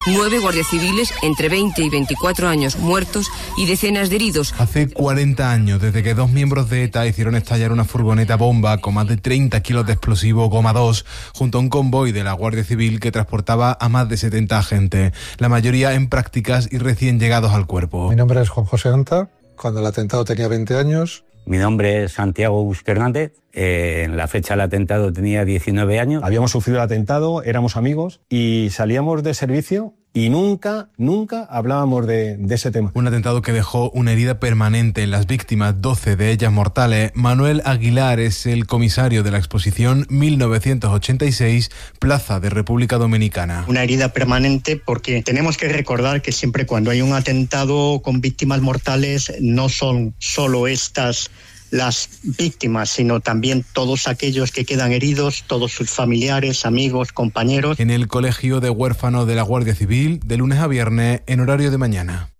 9 guardias civiles entre 20 y 24 años muertos y decenas de heridos. Hace 40 años, desde que 2 miembros de ETA hicieron estallar una furgoneta bomba con más de 30 kilos de explosivo goma 2 junto a un convoy de la Guardia Civil que transportaba a más de 70 agentes, la mayoría en prácticas y recién llegados al cuerpo. Mi nombre es Juan José Anta. Cuando el atentado tenía 20 años. Mi nombre es Santiago Busque Hernández. En la fecha del atentado tenía 19 años. Habíamos sufrido el atentado, éramos amigos y salíamos de servicio y nunca hablábamos de ese tema. Un atentado que dejó una herida permanente en las víctimas, 12 de ellas mortales. Manuel Aguilar es el comisario de la exposición 1986, Plaza de República Dominicana. Una herida permanente porque tenemos que recordar que siempre cuando hay un atentado con víctimas mortales no son solo estas las víctimas, sino también todos aquellos que quedan heridos, todos sus familiares, amigos, compañeros. En el Colegio de Huérfanos de la Guardia Civil, de lunes a viernes, en horario de mañana.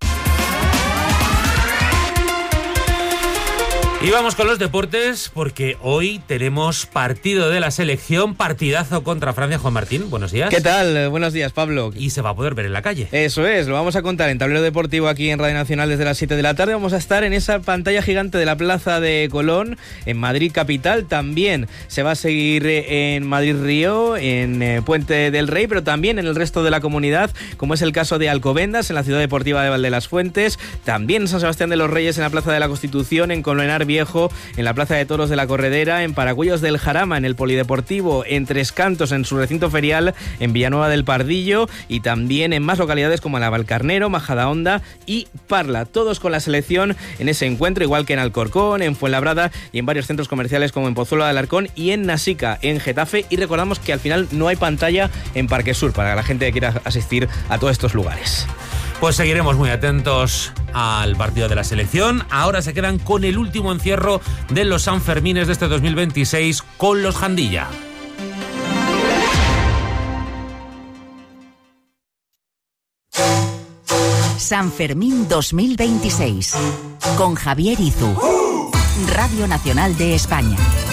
Y vamos con los deportes, porque hoy tenemos partido de la selección, partidazo contra Francia. Juan Martín, buenos días. ¿Qué tal? Buenos días, Pablo. Y se va a poder ver en la calle. Eso es, lo vamos a contar en Tablero Deportivo aquí en Radio Nacional desde las 7 de la tarde. Vamos a estar en esa pantalla gigante de la Plaza de Colón, en Madrid capital. También se va a seguir en Madrid-Río, en Puente del Rey, pero también en el resto de la comunidad, como es el caso de Alcobendas, en la Ciudad Deportiva de Valdelasfuentes, también en San Sebastián de los Reyes, en la Plaza de la Constitución, en Colmenar Viejo, en la Plaza de Toros de la Corredera, en Paracuellos del Jarama, en el Polideportivo, en Tres Cantos, en su recinto ferial, en Villanueva del Pardillo, y también en más localidades como Navalcarnero, Majadahonda y Parla, todos con la selección en ese encuentro, igual que en Alcorcón, en Fuenlabrada y en varios centros comerciales como en Pozuelo de Alarcón y en Nasica, en Getafe. Y recordamos que al final no hay pantalla en Parque Sur para la gente que quiera asistir a todos estos lugares. Pues seguiremos muy atentos al partido de la selección. Ahora se quedan con el último encierro de los Sanfermines de este 2026 con los Jandilla. San Fermín 2026 con Javier Izu, Radio Nacional de España.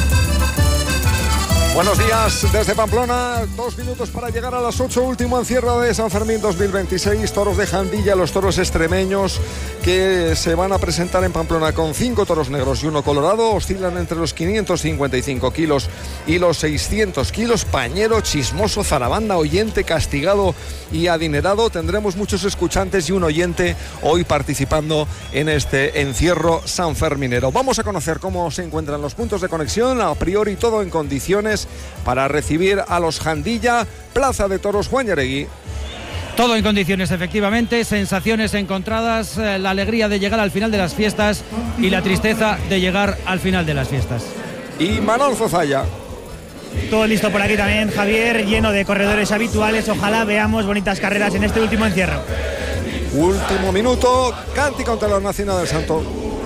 Buenos días desde Pamplona, 2 minutos para llegar a las 8, último encierro de San Fermín 2026, toros de Jandilla, los toros extremeños que se van a presentar en Pamplona con 5 toros negros y 1 colorado, oscilan entre los 555 kilos y los 600 kilos, pañero, chismoso, zarabanda, oyente, castigado y adinerado. Tendremos muchos escuchantes y un oyente hoy participando en este encierro sanferminero. Vamos a conocer cómo se encuentran los puntos de conexión, a priori todo en condiciones para recibir a los Jandilla, Plaza de Toros, Juan Yaregui. Todo en condiciones, efectivamente, sensaciones encontradas, la alegría de llegar al final de las fiestas y la tristeza de llegar al final de las fiestas. Y Manol Zozaya. Todo listo por aquí también, Javier, lleno de corredores habituales. Ojalá veamos bonitas carreras en este último encierro. Último minuto, cántico ante la Nacional del Santo.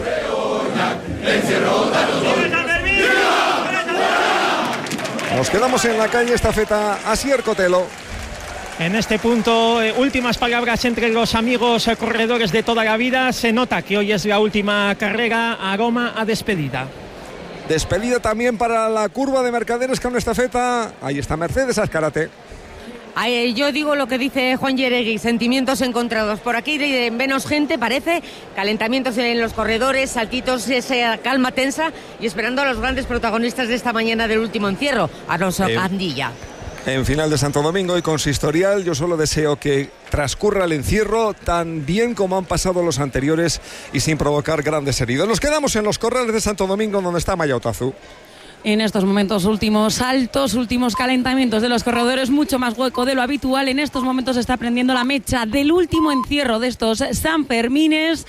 Nos quedamos en la calle estafeta Asier Cotelo. En este punto, últimas palabras entre los amigos corredores de toda la vida. Se nota que hoy es la última carrera, aroma a despedida. Despedida también para la curva de Mercaderes con estafeta. Ahí está Mercedes Azcárate. Yo digo lo que dice Juan Yaregui, sentimientos encontrados. Por aquí menos gente, parece, calentamientos en los corredores, saltitos, esa calma tensa y esperando a los grandes protagonistas de esta mañana del último encierro, a los Jandilla. En final de Santo Domingo y consistorial, yo solo deseo que transcurra el encierro tan bien como han pasado los anteriores y sin provocar grandes heridos. Nos quedamos en los corrales de Santo Domingo donde está Maya Otazu. En estos momentos, últimos saltos, últimos calentamientos de los corredores, mucho más hueco de lo habitual. En estos momentos se está prendiendo la mecha del último encierro de estos Sanfermines.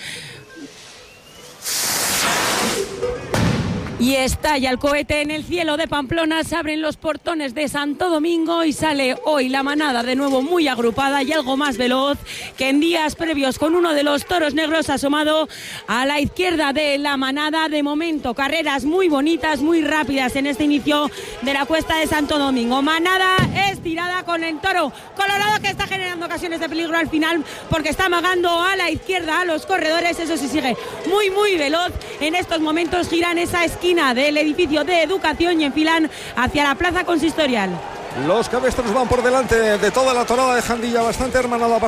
Y estalla el cohete en el cielo de Pamplona, se abren los portones de Santo Domingo y sale hoy la manada de nuevo muy agrupada y algo más veloz que en días previos, con uno de los toros negros asomado a la izquierda de la manada. De momento, carreras muy bonitas, muy rápidas en este inicio de la cuesta de Santo Domingo. Manada estirada con el toro colorado que está generando ocasiones de peligro al final porque está amagando a la izquierda a los corredores. Eso sí, sigue muy veloz. En estos momentos giran esa esquina del edificio de Educación y enfilan hacia la plaza consistorial. Los cabestros van por delante de toda la torada de Jandilla, bastante hermanada,